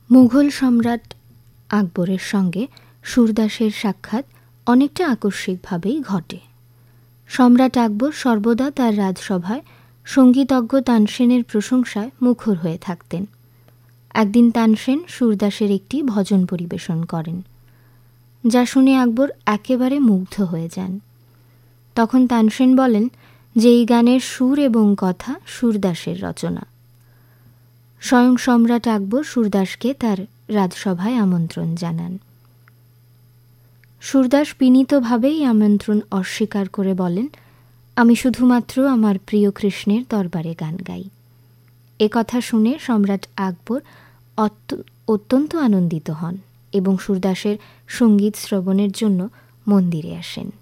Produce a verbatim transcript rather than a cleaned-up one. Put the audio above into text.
মুঘল সম্রাট আকবরের সঙ্গে সুরদাসের সাক্ষাৎ অনেকটা আকস্মিকভাবেই ঘটে। সম্রাট আকবর সর্বদা তার রাজসভায় সঙ্গীতজ্ঞ তানসেনের প্রশংসায় মুখর হয়ে থাকতেন। একদিন তানসেন সুরদাসের একটি ভজন পরিবেশন করেন, যা শুনে আকবর একেবারে মুগ্ধ হয়ে যান। তখন তানসেন বলেন যে এই গানের সুর এবং কথা সুরদাসের রচনা। স্বয়ং সম্রাট আকবর সুরদাসকে তার রাজসভায় আমন্ত্রণ জানান। সুরদাস বিনীতভাবেই আমন্ত্রণ অস্বীকার করে বলেন, আমি শুধুমাত্র আমার প্রিয় কৃষ্ণের দরবারে গান গাই। এ কথা শুনে সম্রাট আকবর অত্যন্ত আনন্দিত হন এবং সুরদাসের সঙ্গীত শ্রবণের জন্য মন্দিরে আসেন।